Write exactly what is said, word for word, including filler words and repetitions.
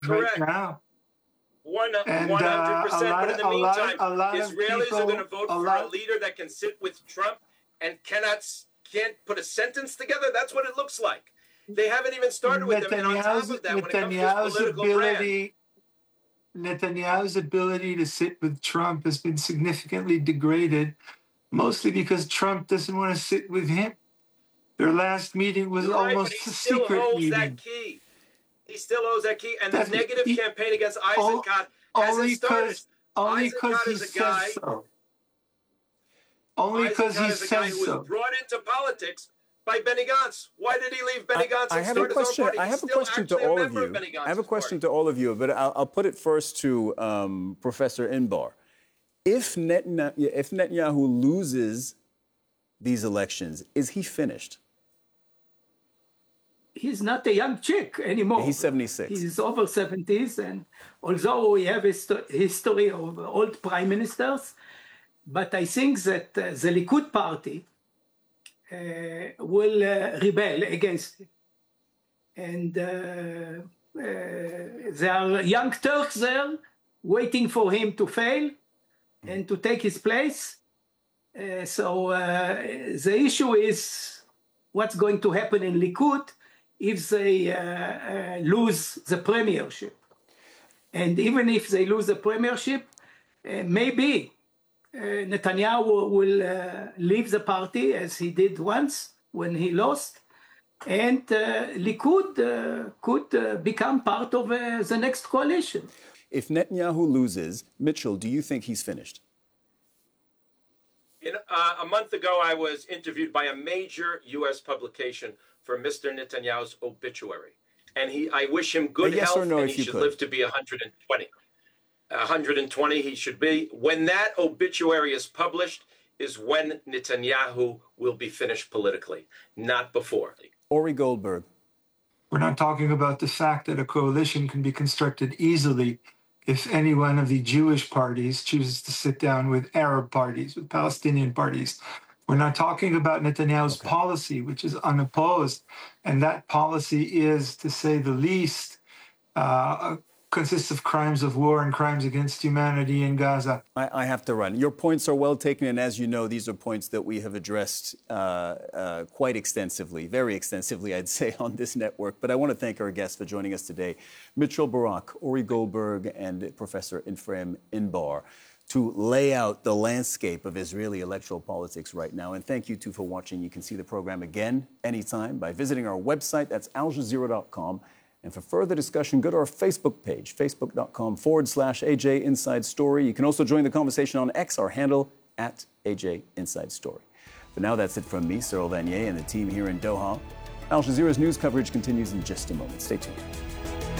Correct. right now. One And, one uh, hundred a percent. lot But in of- the a lot of- meantime, a lot of Israelis people- are going to vote a for lot- a leader that can sit with Trump and cannot s- can't put a sentence together. That's what it looks like. They haven't even started with him. And on top of that, when it comes to his Netanyahu's political brand, ability, Netanyahu's ability to sit with Trump has been significantly degraded, mostly because Trump doesn't want to sit with him. Their last meeting was you're right, but almost he a still secret holds meeting. that key. He still owes that key. And the That's- negative he- campaign against Only Eisenkot hasn't only started. because only Eisenkot because he is a says guy- so. Only because Eisenkot he is a guy says who was so. brought into politics by Benny Gantz. Why did he leave Benny Gantz I and have a start his own question. party? I He's have a still question to actually a all of member you. Benny I have a Gantz's question party. to all of you, but I'll, I'll put it first to um, Professor Inbar. If, Netanya- if Netanyahu loses these elections, is he finished? He's not a young chick anymore. He's seventy-six. He's over seventies, and although we have a histo- history of old prime ministers, but I think that uh, the Likud party uh, will uh, rebel against him. And uh, uh, there are young Turks there waiting for him to fail and to take his place. Uh, so uh, the issue is what's going to happen in Likud if they uh, uh, lose the premiership. And even if they lose the premiership, uh, maybe uh, Netanyahu will uh, leave the party as he did once when he lost, and uh, Likud uh, could uh, become part of uh, the next coalition. If Netanyahu loses, Mitchell, do you think he's finished? In, uh, a month ago, I was interviewed by a major U S publication for Mister Netanyahu's obituary. And he, I wish him good A yes health, or no, and if he you should could. live to be one hundred twenty. one hundred twenty he should be. When that obituary is published is when Netanyahu will be finished politically, not before. Ori Goldberg. We're not talking about the fact that a coalition can be constructed easily if any one of the Jewish parties chooses to sit down with Arab parties, with Palestinian parties. We're not talking about Netanyahu's Okay. policy, which is unopposed. And that policy is, to say the least, uh, consists of crimes of war and crimes against humanity in Gaza. I, I have to run. Your points are well taken, and as you know, these are points that we have addressed uh, uh, quite extensively, very extensively, I'd say, on this network. But I want to thank our guests for joining us today, Mitchell Barak, Ori Goldberg, and Professor Ephraim Inbar, to lay out the landscape of Israeli electoral politics right now. And thank you, too, for watching. You can see the program again anytime by visiting our website. That's al jazeera dot com. And for further discussion, go to our Facebook page, facebook.com forward slash AJ Inside Story. You can also join the conversation on X, our handle, at A J Inside Story. For now, that's it from me, Cyril Vanier, and the team here in Doha. Al Jazeera's news coverage continues in just a moment. Stay tuned.